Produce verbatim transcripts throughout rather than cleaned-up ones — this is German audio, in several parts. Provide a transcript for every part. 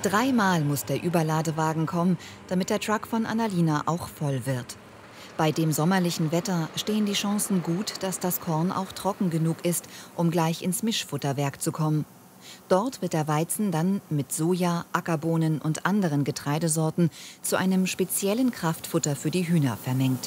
Dreimal muss der Überladewagen kommen, damit der Truck von Annalina auch voll wird. Bei dem sommerlichen Wetter stehen die Chancen gut, dass das Korn auch trocken genug ist, um gleich ins Mischfutterwerk zu kommen. Dort wird der Weizen dann mit Soja, Ackerbohnen und anderen Getreidesorten zu einem speziellen Kraftfutter für die Hühner vermengt.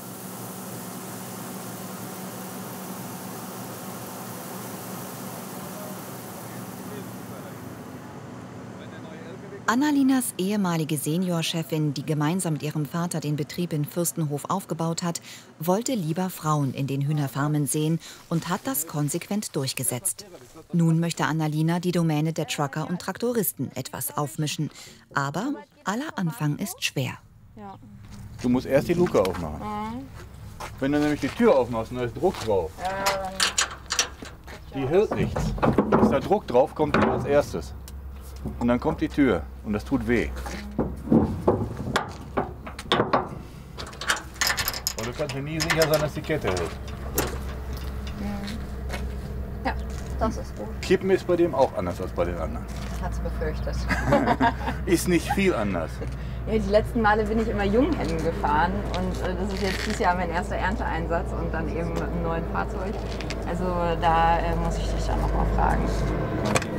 Annalinas ehemalige Seniorchefin, die gemeinsam mit ihrem Vater den Betrieb in Fürstenhof aufgebaut hat, wollte lieber Frauen in den Hühnerfarmen sehen und hat das konsequent durchgesetzt. Nun möchte Annalina die Domäne der Trucker und Traktoristen etwas aufmischen. Aber aller Anfang ist schwer. Du musst erst die Luke aufmachen. Wenn du nämlich die Tür aufmachst und da ist Druck drauf, die hält nichts. Ist da Druck drauf, kommt die als erstes. Und dann kommt die Tür und das tut weh. Und du kannst dir nie sicher sein, dass die Kette hält. Ja, das ist gut. Kippen ist bei dem auch anders als bei den anderen. Ich hatte es befürchtet. Ist nicht viel anders. Ja, die letzten Male bin ich immer Junghennen gefahren und äh, das ist jetzt dieses Jahr mein erster Ernteeinsatz und dann eben mit einem neuen Fahrzeug. Also da äh, muss ich dich dann noch mal fragen.